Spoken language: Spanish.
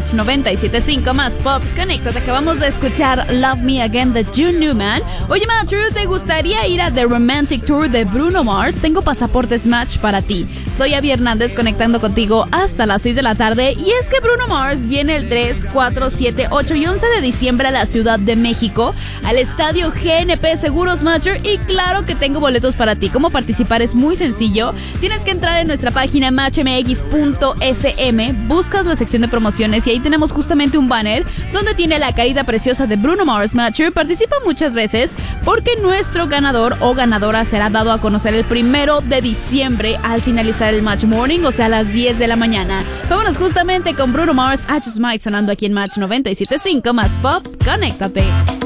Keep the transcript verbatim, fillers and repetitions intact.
Match noventa y siete punto cinco más pop. Conéctate, acabamos de escuchar Love Me Again de June Newman. Oye, Match, ¿te gustaría ir a The Romantic Tour de Bruno Mars? Tengo pasaportes Match para ti. Soy Abby Hernández conectando contigo hasta las seis de la tarde. Y es que Bruno Mars viene el tres, cuatro, siete, ocho y once de diciembre a la Ciudad de México, al estadio G N P Seguros Matcher. Y claro que tengo boletos para ti. ¿Cómo participar? Es muy sencillo. Tienes que entrar en nuestra página match m x punto f m, buscas la sección de promociones y ahí tenemos justamente un banner donde tiene la carita preciosa de Bruno Mars Matcher. Participa muchas veces porque nuestro ganador o ganadora será dado a conocer el primero de diciembre al finalizar el Match Morning, o sea a las diez de la mañana. Vámonos justamente con Bruno Mars, I Just Might, sonando aquí en Match noventa y siete punto cinco más pop. Conéctate.